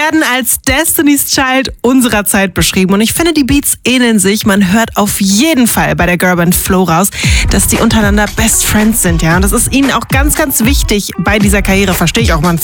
werden als Destiny's Child unserer Zeit beschrieben. Und ich finde, die Beats ähneln sich. Man hört auf jeden Fall bei der Girlband Flo raus, dass die untereinander Best Friends sind. Ja? Und das ist ihnen auch ganz, ganz wichtig bei dieser Karriere. Verstehe ich auch. Man